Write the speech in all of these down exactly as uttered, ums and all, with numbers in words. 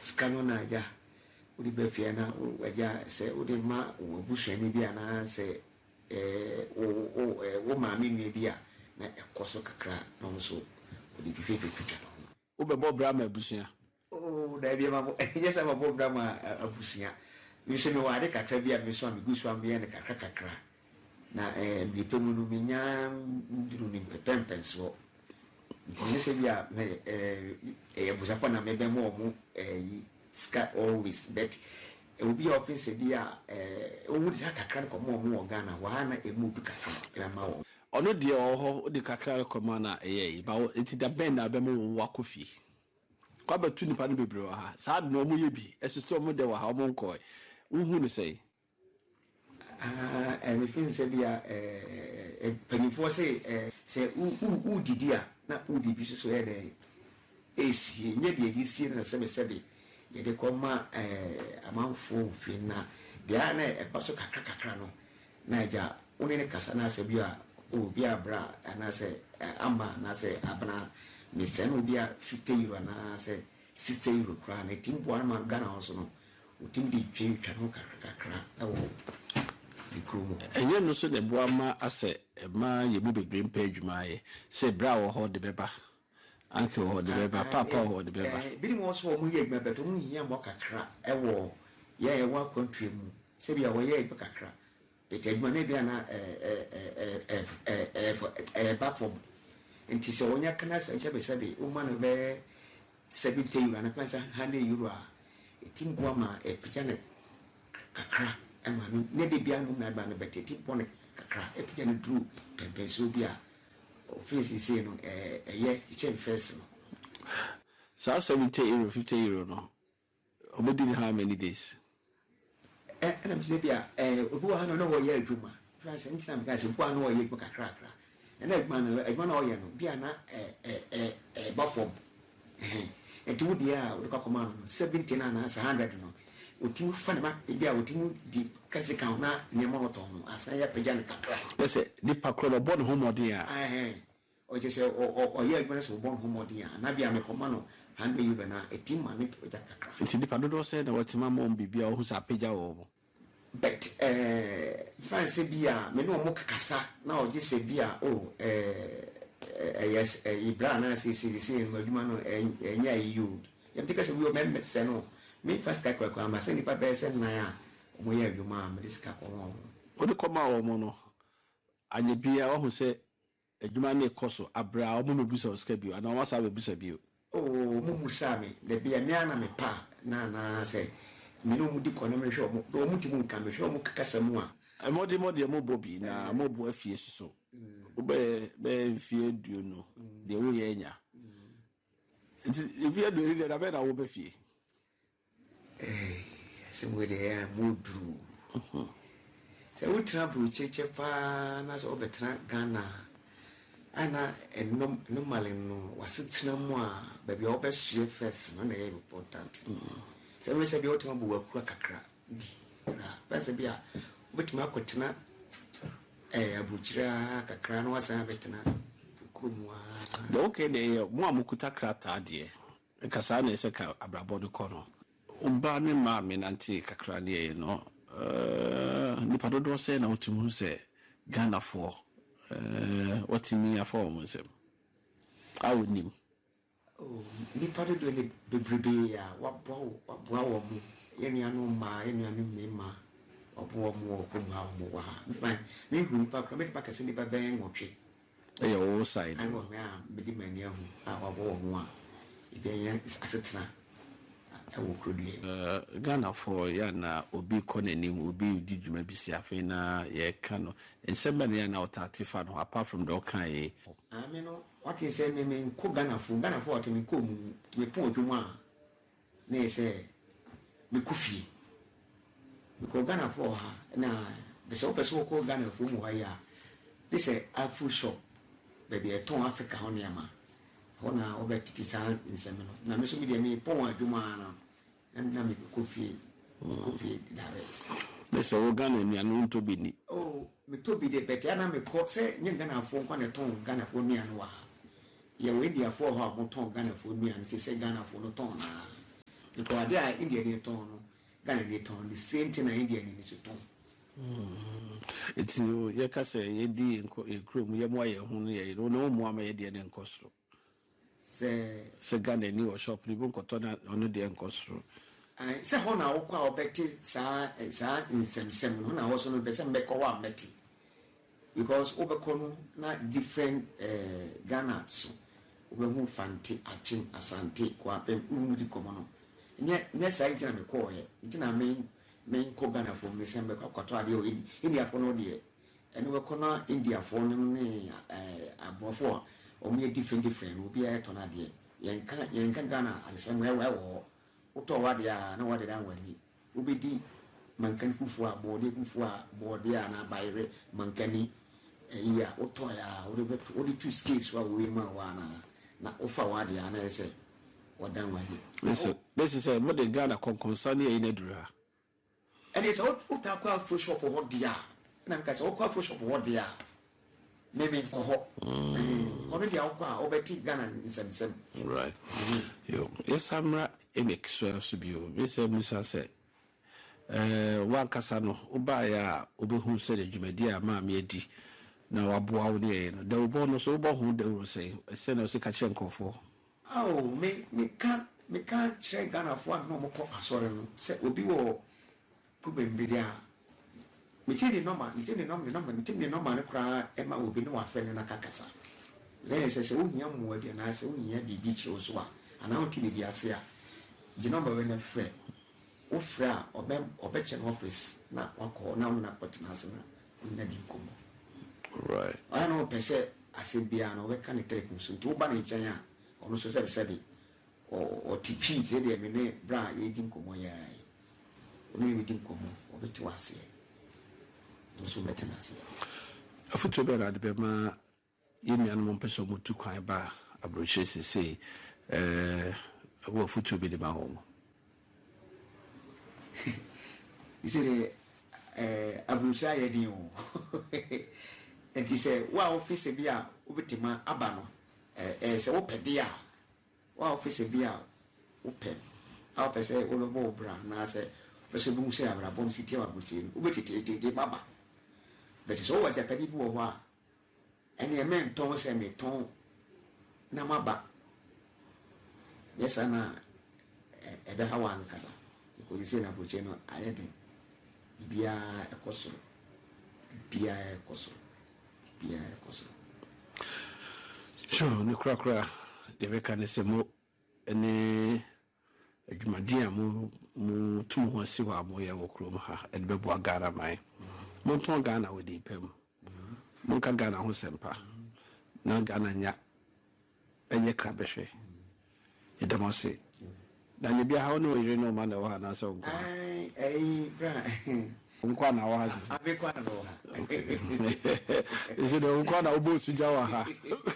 skano na aja udi be fie na aja se udi ma obuhwe ni bia na se eh o o o ma mi ni bia na ekoso kakra no nso udi hwe twetwa no wo be bobra ma abusia oh da bia ma yes ma bobra ma abusia mi se me wa de kakra bia mi so am gusu am ye ne kakra kakra na eh mi to mu no mi nya nduru ni pempenso nti se bia eh eh busa kwa na me be mo mo eh ska always bet e will be office bia eh o wudi kakra ko mo mo Ghana wa na emu du kakra na ma wo ono de oho de kakra ko ma na eh ba enti da ben na be mo wa kofi kwa ba tu nipa no bebre ha sa de no mo ye bi esiso mo de wa ha mo nko uhu ne sei ah eh me fin se bia eh penifo se eh se u u didi a na u di bi so ye de esi nye de di si na se be se be ye de ko ma eh amanfo fi na de a na e ba so kakra kakra no na ja oni ne kasa na se bia o bia bra na se amba na se abna mi se no bia fifty euro na se sixty euro kra na timbo na Ghana also no o tim di twa twa no kakra kakra e wo ikromo enye no so de boa ma ase ma ye bu bebre mpa adwuma ye se bra wo ho de beba anke wo ho de beba papa wo ho de beba bi ni mo so mo ye adwuma beto mo hia mo kakra e wo ye ye wa country mu se bia wo ye e kakra bete adwuma na bia na eh eh eh eh eh platform enti se wonya kana se nche be sabe o ma no be seventy euro na kansa one hundred euro a etimbo ma e pijane kakra ema no ne de bia no na ba no beteti pone kakra e pija no dru pempenso bia office say no eh eh teacher first no so seventy euro fifty euro no obedi how many days eh na me say bia eh obi wa no no wo ye adwuma france ntina me ka say obi wa no wo ye kakra kakra na adwuma no adwuma no wo ye no bia na eh eh eh ba form eh enti wo dia wo ka koma no seventy na na one hundred no otimu fanema bia otimu di kasi kan na ne mo to no asan ya peja ne kakra yes di pakro no bon homodin a eh o je se o o ye adwuma se bon homodin a na bia me koma no one hundred euro na etim ma ne peja kakra nti di padodo se na watima mo bibia o hu sa peja wo but eh fancy bia me no mo kakasa na o je se bia o eh yes ibra na se se se no adwuma no enya yiu yam tika se we o me se no me first ka kwa kwa ma se ni pa be se na ya mo ye adwuma me diska ko mo o de koma wo mo no anye bia wo hu se adwuma na ekoso abra wo mo busa oska bio ana wasa be busa bio oh mo musa me de bia me ana me pa na na se me no mu di ko no me hwe mo do mu ti mu nka me hwe mo kakasa mu a amodi modi mo bobi na mo bo afie so ube be fie duo no de wo ye nya fie duo ni da be na wo be fie eh se mo de ya modru se wo tra bru cheche pa na so obetra Ghana ana enom normal no wasetra mu a ba bia obesue first no na important se we se bia o tama bu wakura kakra bi ra ba se bia obetima akotena eh abuchira kakra no wasa betena kurumwa de okay de mo amukuta krata de kasa na ese ka abrabo de kono uba ne ma me nanti kakra ne no eh ni padodo se na otimu se Ghana for eh otimi afọ mo se awonim oh ni padodo ne bebrebe ya wabo wabo awo mu yenu anu ma yenu anu me ma obo mo ko ma mo wa fine me hu ni pa ko me pa ka se ni ba ben wotwe e yo wo side ai wo me a me di mani ahu a wabo mo a ibe yan asetena e wo krodue eh Ghana for ya na obi ko nanim obi di djuma bi si afi na ye ka no ensema ne ya na otatifa no apart from the kan ye ah me no what you say me me ko Ghana for Ghana for what me ko mu me pon djuma na say me kufie because Ghana for ha na be so person ko Ghana for mu ha ya this is a food shop baby e ton Africa ho niama ho na obetiti san nsem no na me so bi de me pon adwuma na na me kufie kufie direct me so Ghana ni anu to bi ni oh me to bi de bete na me ko se nye Ghana for ko na ton Ghana for ni anu wa ye we dia for ha mo ton Ghana for ni anu se Ghana for no ton na because they are India they turn Ghana they turn the same thing as India in this turn. It's you you can say you di in crew you more you no no more my idea than cost. Say say Ghana ni o shop ni bunko tona ono de nkosro. I say ho na wo kwa obeti sa sa insem-sem no na wo so no be se mbeko wa meti. Because obeko no na different eh Ghana so obehu fanti achim asante kwa pem umudi komo no. Nye nye sai tina me ko ye. Tina me me ko Ghana fo me se mbeko kwato ade o India fo no de. Eno be ko na India fo no ne eh abofo omo different different obi a to na de yen kan yen kan Ghana asem we we wo uto wade a na wade dan wani obedi mankan fufu a bode fufu a bode a na bayre mankani iya uto ya odi be odi two skills wa we ma wa na na ofa wade a na say wadan wani listen this is a modern Ghana konkonsa ne ina dura and it's out uta kwa full shop ho dia na nka say kwa full shop ho dia maybe in Koho. Already, I'll bet Ghana in some sem. Right. You, yes, I'm right. It makes sense to you. Miss Musa said, one Casano, Ubaya, Ubu said, Jumedia, Mammy Eddie. Now, Abu Audi, the bonus over who they will say, a send us a Kachenko for. Oh, me, me can't, me can't check Ghana for one no more coffee. Sorry, say, Ubi or Pubenbidia. Mitini normal, mitini normal, normal, mitini normal. Cry, Emma will be no affair in a cacasa. Then says, oh, young word, and I say, oh, yeah, be beach or so. And I'll tell you, be a seer. The number when a friend, oh, fra, or bem, or betchen office, not one call, now not what Nasana, Nadicum. Right. I know, per se, I said, Biano, where can it take him soon? Two bunny chaya, or no so said, or T P, said, I mean, bra, ye didn't come away. Only we didn't come over to us here. So better as a foot to bed at the Bema, Yemi and Mompeso Mutu Kwaiba, Abroches say, eh, what foot to be the home. You see, eh, Abrocha, and he said, well, office beer, Ubitima Abano, eh, so open dear. Well, office beer, open. I'll say, all of old brown, I say, President Musa, Abon City, Ubiti, Baba. But it's all Japanese war. And the man told us me, Tom Namaba. Yes, Anna, a Behawan Casa. Because you say, Nabucheno, I had him. Bia a cosso. Bia a cosso. Bia a cosso. Sure, no cracker. The mechanism, any. Jumadia mu mu tumu ho si wa moya wo krom ha e be bo Ghana mai mo ton Ghana we di pem mo ka Ghana ho sempa na Ghana nya enye krabehwe e demo se na ne bia ha no ire no ma na wa na so nko ai ai bra nko na wa ha ave kwa na wa is it nko na obo su jawa ha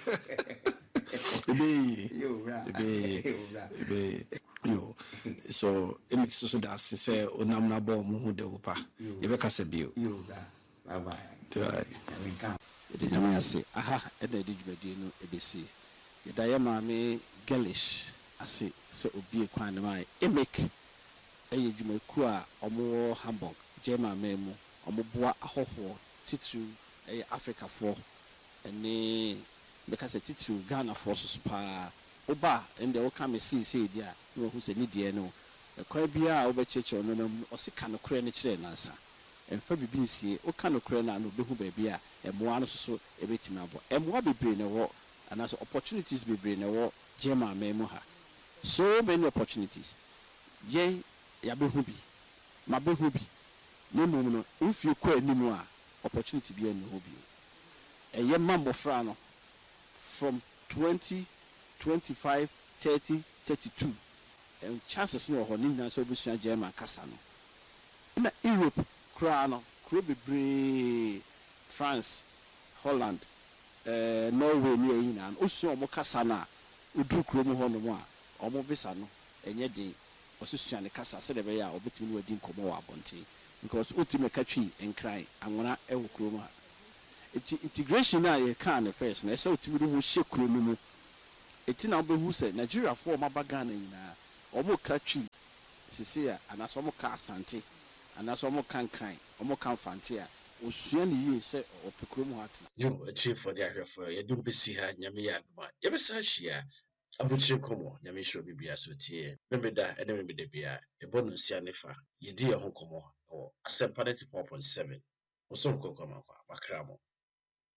ebe yo bra ebe ebe yo so it makes so that say onam na ball mu hu de upa ye be kasa bio yo bye bye right we come de nyama ase aha e da de dwumadi no ebesi ye da ye ma me gelish ase so obi ekwan ne mai e make e ye dwumaku a omo Hamburg jema memu omo boa ahoho titru e Africa for ene be kasa titru Ghana for so pa oba ende wo ka me see say dia no hu se ni die no e kwa bia wo be cheche no no o se ka no kure ne kire nansa emfa bibi nsie wo ka no kure na no be hu ba bia e moa no so e betima abo e moa bebre ne wo anaso opportunities bebre ne wo jema memu ha so many opportunities ye ya be hu bi ma be hu bi ne mu no mfie kwa animu a opportunity bi anu hu bi e ye mambo fra no from twenty twenty-five, thirty, thirty-two. And chances no honey na so busua German kasa no. Na Europe kra no, kro bebre France, Holland, eh Norway ni eyi na. Osu omo kasa na odru kro mu ho no mo a, omo visa no enye de osusua ne kasa se de be ya obetumi no adi nkomo wa abonte. Because ultimate katwi enkran anwona e wo kro mu a. Integration na ye kan the first na se otumi no hye kro no mu. Eti na obehu se Nigeria for maba Ghana nyina omo ka twi sisi a anaso mo ka asante anaso mo kan kan mo kan fante a osua ne yie sɛ opekuro mu ate yo chief for the ahwefo ye dum besi ha nyame ya aduma ye besa hia abuchire komo nyame hiro bibia so tie memeda ene memeda bia e bonu sia ne fa ye di ye ho komo o asempa ninety-four point seven oso ko kwa makra mo